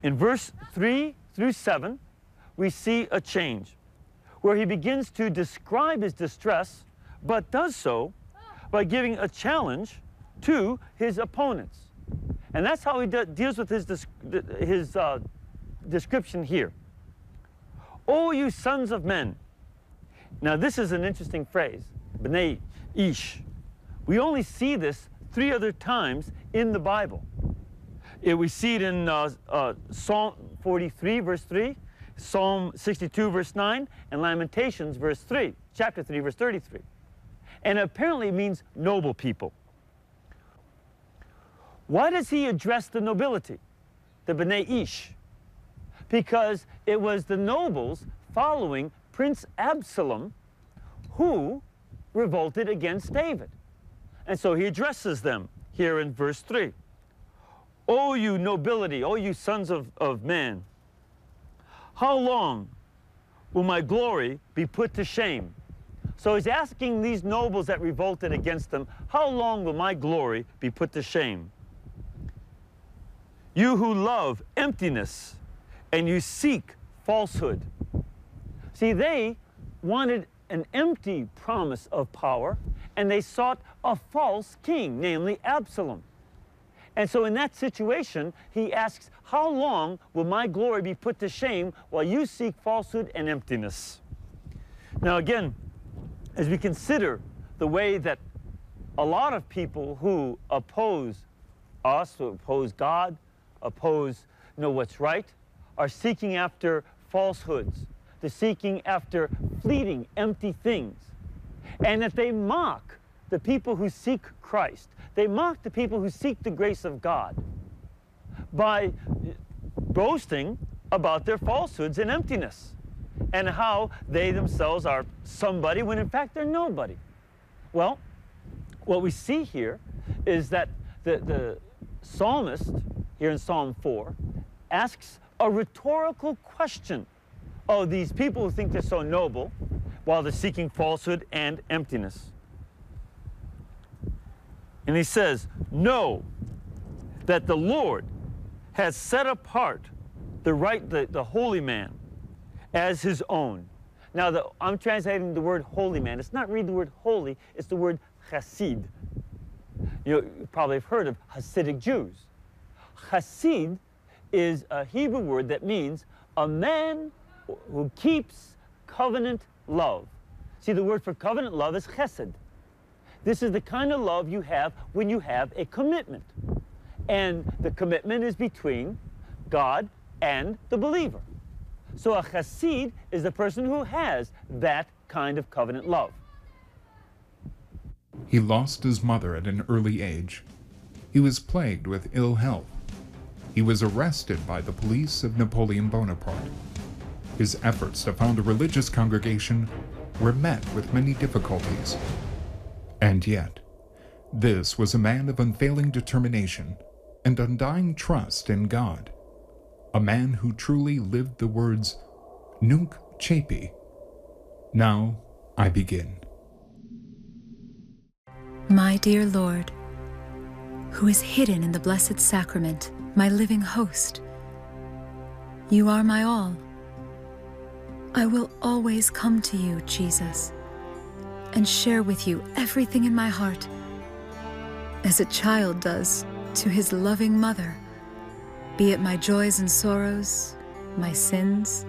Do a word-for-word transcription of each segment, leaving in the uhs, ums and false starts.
In verse three through seven, we see a change where he begins to describe his distress, but does so by giving a challenge to his opponents. And that's how he de deals with his, his uh, description here. O you sons of men. Now this is an interesting phrase, B'nai Ish. We only see this three other times in the Bible. It, we see it in uh, uh, Psalm forty-three, verse three, Psalm sixty-two, verse nine, and Lamentations, verse three, chapter three, verse thirty-three. And apparently it means noble people. Why does he address the nobility, the B'nai Ish? Because it was the nobles following Prince Absalom who revolted against David. And so he addresses them here in verse three. O you nobility, O you sons of, of man, how long will my glory be put to shame? So he's asking these nobles that revolted against him, how long will my glory be put to shame? You who love emptiness and you seek falsehood. See, they wanted an empty promise of power, and they sought a false king, namely Absalom. And so in that situation, he asks, how long will my glory be put to shame while you seek falsehood and emptiness? Now again, as we consider the way that a lot of people who oppose us, who oppose God, oppose you know what's right, are seeking after falsehoods. They're seeking after fleeting, empty things. And that they mock the people who seek Christ. They mock the people who seek the grace of God by boasting about their falsehoods and emptiness and how they themselves are somebody when in fact they're nobody. Well, what we see here is that the, the psalmist here in Psalm four asks a rhetorical question of these people who think they're so noble while they're seeking falsehood and emptiness. And he says, know that the Lord has set apart the right, the, the holy man as his own. Now, the, I'm translating the word holy man. It's not really the word holy, it's the word chassid. You know, you probably have heard of Hasidic Jews. Chassid is a Hebrew word that means a man who keeps covenant love. See, the word for covenant love is chesed. This is the kind of love you have when you have a commitment. And the commitment is between God and the believer. So a chassid is the person who has that kind of covenant love. He lost his mother at an early age. He was plagued with ill health. He was arrested by the police of Napoleon Bonaparte. His efforts to found a religious congregation were met with many difficulties. And yet, this was a man of unfailing determination and undying trust in God, a man who truly lived the words, Nunc Cepi, now I begin. My dear Lord, who is hidden in the Blessed Sacrament, my living host, you are my all. I will always come to you, Jesus, and share with you everything in my heart, as a child does to his loving mother, be it my joys and sorrows, my sins.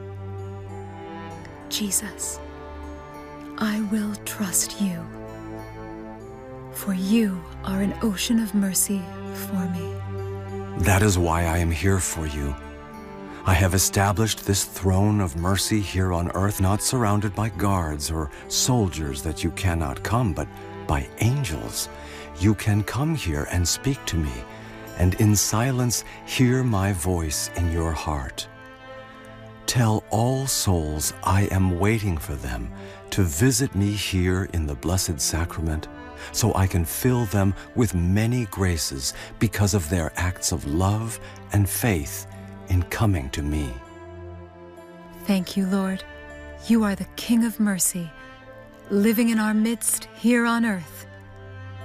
Jesus, I will trust you, for you are an ocean of mercy for me. That is why I am here for you. I have established this throne of mercy here on earth, not surrounded by guards or soldiers that you cannot come, but by angels. You can come here and speak to me, and in silence hear my voice in your heart. Tell all souls I am waiting for them to visit me here in the Blessed Sacrament, so I can fill them with many graces because of their acts of love and faith in coming to me. Thank you, Lord. You are the King of mercy, living in our midst here on earth.